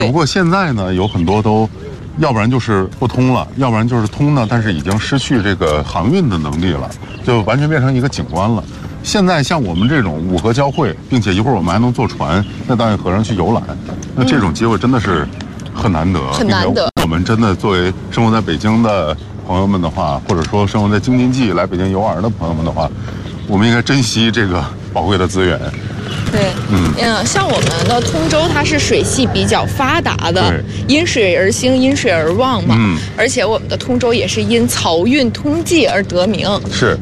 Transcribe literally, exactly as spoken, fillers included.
不过现在呢，有很多都，要不然就是不通了，要不然就是通呢，但是已经失去这个航运的能力了，就完全变成一个景观了。现在像我们这种五河交汇，并且一会儿我们还能坐船在大运河上去游览，那这种机会真的是很难得， 很难得。 我们真的作为生活在北京的朋友们的话，或者说生活在京津冀来北京游玩的朋友们的话，我们应该珍惜这个宝贵的资源。 对，嗯嗯，像我们的通州，它是水系比较发达的，因水而兴，因水而旺嘛。嗯，而且我们的通州也是因漕运通济而得名。 是。